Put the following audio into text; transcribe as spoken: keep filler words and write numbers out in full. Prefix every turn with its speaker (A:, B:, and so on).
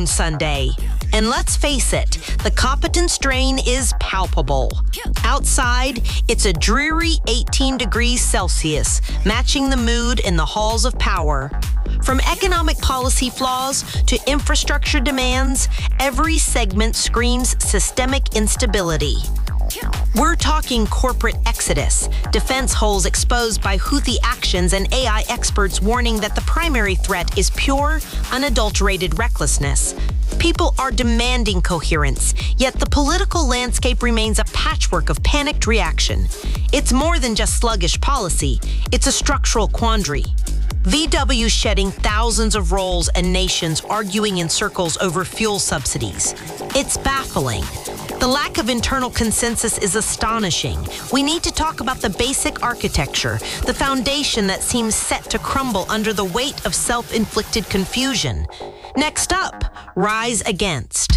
A: Moon Sunday. And let's face it, the competence drain is palpable. Outside, it's a dreary eighteen degrees Celsius, matching the mood in the halls of power. From economic policy flaws to infrastructure demands, every segment screams systemic instability. We're talking corporate exodus, defense holes exposed by Houthi actions, and A I experts warning that the primary threat is pure, unadulterated recklessness. People are demanding coherence, yet the political landscape remains a patchwork of panicked reaction. It's more than just sluggish policy, it's a structural quandary. V W shedding thousands of roles and nations arguing in circles over fuel subsidies. It's baffling. The lack of internal consensus is astonishing. We need to talk about the basic architecture, the foundation that seems set to crumble under the weight of self-inflicted confusion. Next up, rise against.